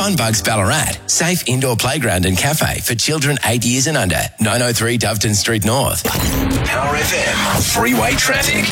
Funbugs Ballarat, safe indoor playground and cafe for children 8 years and under. 903 Doveton Street North. Power FM, freeway traffic.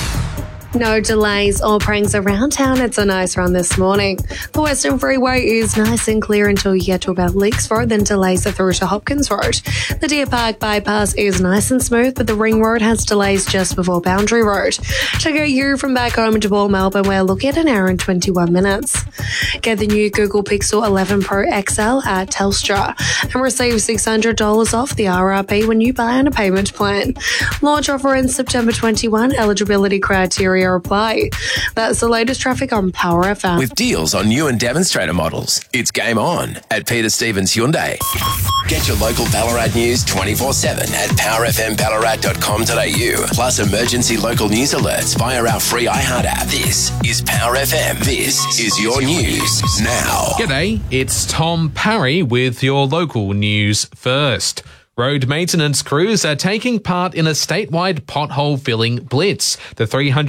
No delays or pranks around town. It's a nice run this morning. The Western Freeway is nice and clear until you get to about Leaks Road, then delays are through to Hopkins Road. The Deer Park bypass is nice and smooth, but the Ring Road has delays just before Boundary Road. To get you from back home to Port Melbourne, we're looking at an hour and 21 minutes. Get the new Google Pixel 11 Pro XL at Telstra and receive $600 off the RRP when you buy on a payment plan. Launch offer in September 21. Eligibility criteria apply. That's the latest traffic on Power FM. With deals on new and demonstrator models, it's game on at Peter Stevens Hyundai. Get your local Ballarat news 24/7 at powerfmballarat.com.au. Plus emergency local news alerts via our free iHeart app. This is Power FM. This is your news now. G'day, it's Tom Parry with your local news first. Road maintenance crews are taking part in a statewide pothole filling blitz. The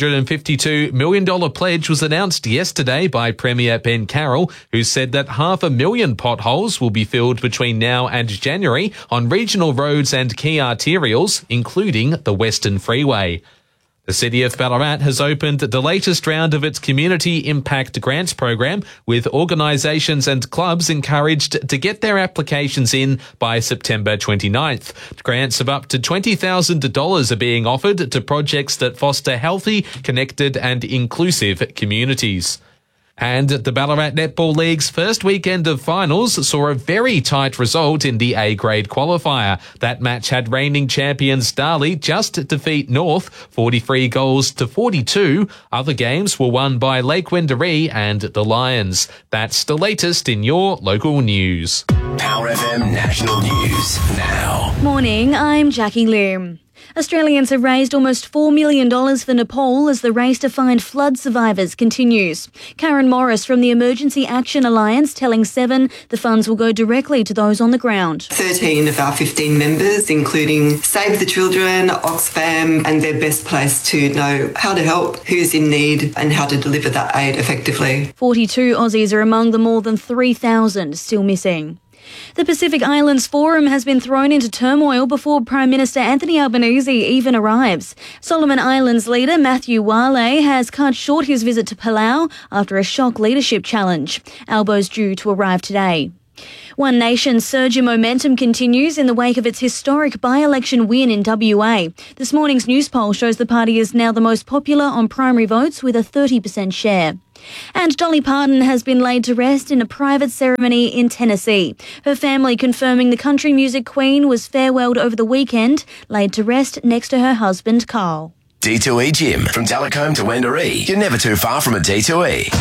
$352 million pledge was announced yesterday by Premier Ben Carroll, who said that 500,000 potholes will be filled between now and January on regional roads and key arterials, including the Western Freeway. The City of Ballarat has opened the latest round of its Community Impact Grants program, with organisations and clubs encouraged to get their applications in by September 29th. Grants of up to $20,000 are being offered to projects that foster healthy, connected and inclusive communities. And the Ballarat Netball League's first weekend of finals saw a very tight result in the A-grade qualifier. That match had reigning champions Darley just defeat North 43 goals to 42. Other games were won by Lake Wendouree and the Lions. That's the latest in your local news. Power FM National News now. Morning, I'm Jackie Lim. Australians have raised almost $4 million for Nepal as the race to find flood survivors continues. Karen Morris from the Emergency Action Alliance telling Seven the funds will go directly to those on the ground. 13 of our 15 members, including Save the Children, Oxfam, and they're best placed to know how to help, who's in need, and how to deliver that aid effectively. 42 Aussies are among the more than 3,000 still missing. The Pacific Islands Forum has been thrown into turmoil before Prime Minister Anthony Albanese even arrives. Solomon Islands leader Matthew Wale has cut short his visit to Palau after a shock leadership challenge. Albo's due to arrive today. One Nation's surge in momentum continues in the wake of its historic by-election win in WA. This morning's news poll shows the party is now the most popular on primary votes with a 30% share. And Dolly Parton has been laid to rest in a private ceremony in Tennessee. Her family confirming the country music queen was farewelled over the weekend, laid to rest next to her husband, Carl. D2E Gym. From Talcombe to Wendouree. You're never too far from a D2E.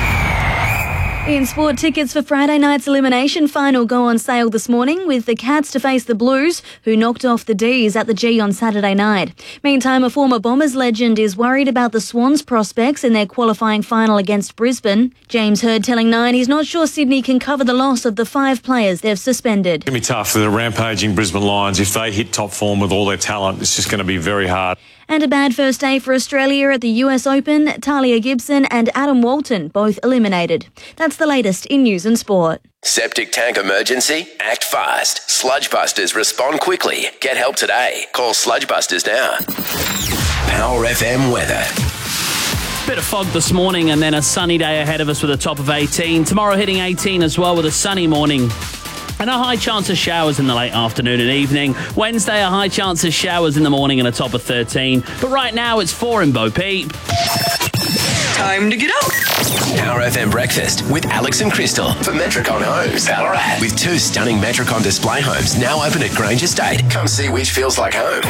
In sport, tickets for Friday night's elimination final go on sale this morning, with the Cats to face the Blues, who knocked off the D's at the G on Saturday night. Meantime, a former Bombers legend is worried about the Swans' prospects in their qualifying final against Brisbane. James Hird telling Nine he's not sure Sydney can cover the loss of the 5 players they've suspended. It's going to be tough for the rampaging Brisbane Lions. If they hit top form with all their talent, it's just going to be very hard. And a bad first day for Australia at the US Open. Talia Gibson and Adam Walton both eliminated. That's the latest in news and sport. Septic tank emergency? Act fast. Sludgebusters respond quickly. Get help today. Call Sludgebusters now. Power FM weather. Bit of fog this morning and then a sunny day ahead of us with a top of 18. Tomorrow hitting 18 as well with a sunny morning. And a high chance of showers in the late afternoon and evening. Wednesday, a high chance of showers in the morning and a top of 13. But right now, it's 4 in Bo Peep. Time to get up. Power FM breakfast with Alex and Crystal for Metricon Homes, Ballarat. With 2 stunning Metricon display homes now open at Grange Estate. Come see which feels like home.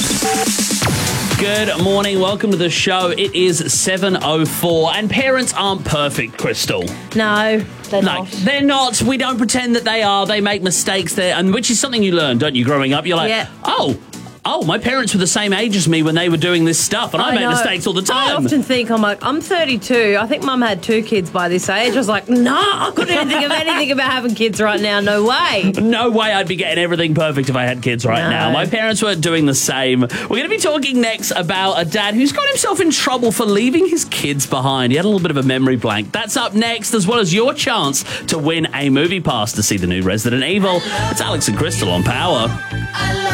Good morning. Welcome to the show. It is 7:04 and parents aren't perfect, Crystal. No, they're not. They're not. We don't pretend that they are. They make mistakes there, and which is something you learn, don't you, growing up? You're like, yeah. oh, oh, my parents were the same age as me when they were doing this stuff, and I made know. mistakes all the I time. often think, I'm 32. I think Mum had 2 kids by this age. I was like, no, I couldn't even think of anything about having kids right now. No way. No way I'd be getting everything perfect if I had kids right now. My parents weren't doing the same. We're going to be talking next about a dad who's got himself in trouble for leaving his kids behind. He had a little bit of a memory blank. That's up next, as well as your chance to win a movie pass to see the new Resident Evil. It's Alex and Crystal on Power.